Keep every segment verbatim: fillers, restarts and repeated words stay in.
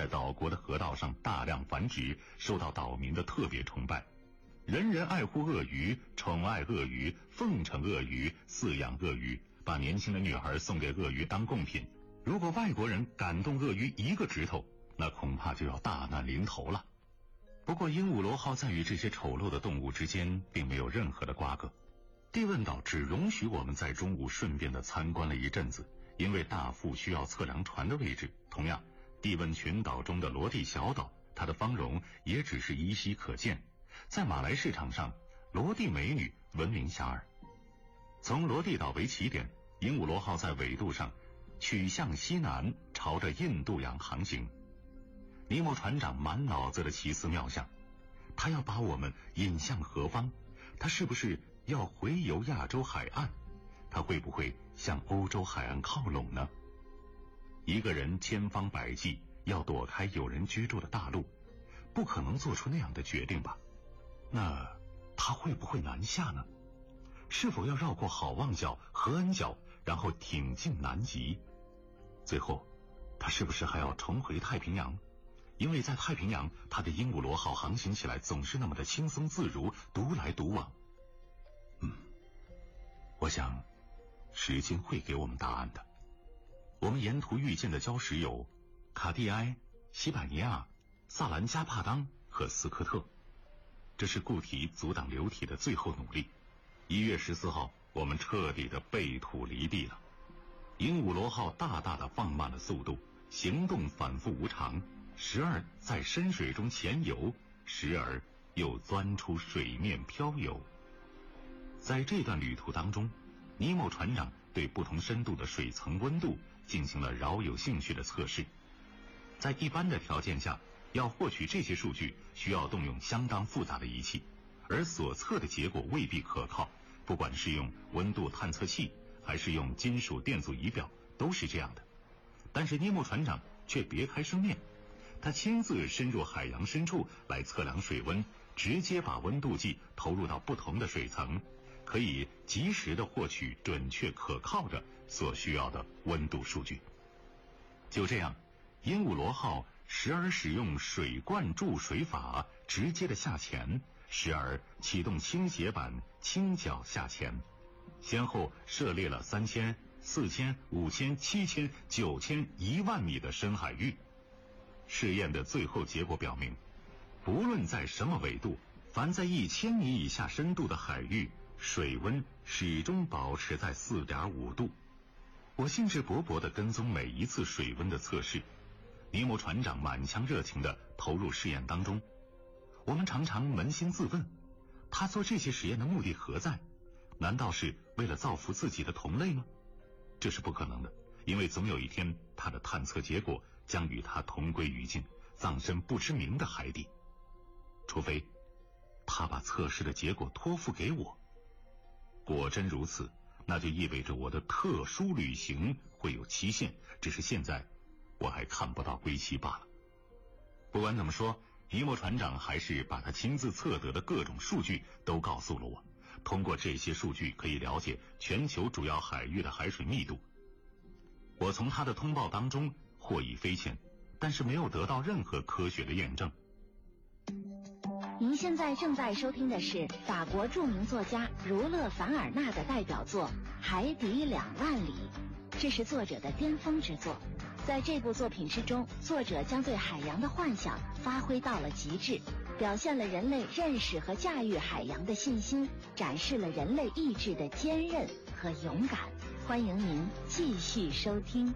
在岛国的河道上大量繁殖，受到岛民的特别崇拜。人人爱护鳄鱼，宠爱鳄鱼，奉承鳄鱼，饲养鳄鱼，把年轻的女孩送给鳄鱼当贡品。如果外国人敢动鳄鱼一个指头，那恐怕就要大难临头了。不过鹦鹉螺号在与这些丑陋的动物之间并没有任何的瓜葛。地汶岛只容许我们在中午顺便的参观了一阵子，因为大副需要测量船的位置。同样，地汶群岛中的罗地小岛，它的芳容也只是依稀可见。在马来市场上，罗地美女闻名遐迩。从罗地岛为起点，鹦鹉螺号在纬度上取向西南，朝着印度洋航行。尼莫船长满脑子的奇思妙想，他要把我们引向何方？他是不是要回游亚洲海岸？他会不会向欧洲海岸靠拢呢？一个人千方百计要躲开有人居住的大陆，不可能做出那样的决定吧？那他会不会南下呢？是否要绕过好望角、和恩角，然后挺进南极？最后，他是不是还要重回太平洋？因为在太平洋，他的鹦鹉螺号航行起来总是那么的轻松自如，独来独往。嗯，我想时间会给我们答案的。我们沿途遇见的礁石有卡蒂埃、西百尼亚、萨兰加帕当和斯科特。这是固体阻挡流体的最后努力。一月十四号，我们彻底的背土离地了。鹦鹉螺号大大的放慢了速度，行动反复无常，时而在深水中潜游，时而又钻出水面漂游。在这段旅途当中，尼莫船长对不同深度的水层温度进行了饶有兴趣的测试。在一般的条件下，要获取这些数据需要动用相当复杂的仪器，而所测的结果未必可靠，不管是用温度探测器还是用金属电阻仪表都是这样的。但是尼莫船长却别开生面，他亲自深入海洋深处来测量水温，直接把温度计投入到不同的水层，可以及时的获取准确可靠的所需要的温度数据。就这样，鹦鹉螺号时而使用水灌注水法直接的下潜，时而启动倾斜板倾角下潜，先后涉猎了三千、四千、五千、七千、九千、一万米的深海域。试验的最后结果表明，不论在什么纬度，凡在一千米以下深度的海域，水温始终保持在 四点五度。我兴致勃勃地跟踪每一次水温的测试，尼莫船长满腔热情地投入试验当中。我们常常扪心自问，他做这些实验的目的何在？难道是为了造福自己的同类吗？这是不可能的，因为总有一天他的探测结果将与他同归于尽，葬身不知名的海底。除非他把测试的结果托付给我。果真如此，那就意味着我的特殊旅行会有期限，只是现在我还看不到归期罢了。不管怎么说，尼莫船长还是把他亲自测得的各种数据都告诉了我。通过这些数据可以了解全球主要海域的海水密度。我从他的通报当中获益匪浅，但是没有得到任何科学的验证。 您现在正在收听的是法国著名作家儒勒·凡尔纳的代表作《海底两万里》，这是作者的巅峰之作。在这部作品之中，作者将对海洋的幻想发挥到了极致，表现了人类认识和驾驭海洋的信心，展示了人类意志的坚韧和勇敢。欢迎您继续收听。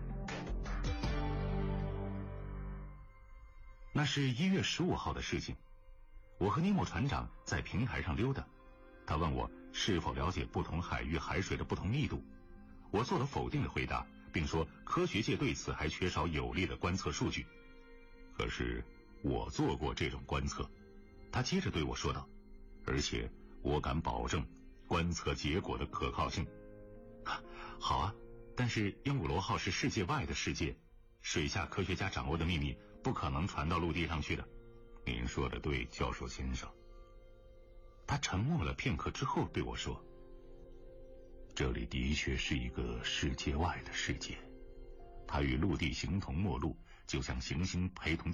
那是一月十五号的事情，我和尼莫船长在平台上溜达，他问我是否了解不同海域海水的不同密度，我做了否定的回答，并说科学界对此还缺少有力的观测数据。可是我做过这种观测，他接着对我说道，而且我敢保证观测结果的可靠性。好啊，但是鹦鹉螺号是世界外的世界，水下科学家掌握的秘密不可能传到陆地上去的。您说的对，教授先生。他沉默了片刻之后对我说，这里的确是一个世界外的世界，它与陆地形同陌路，就像行星陪同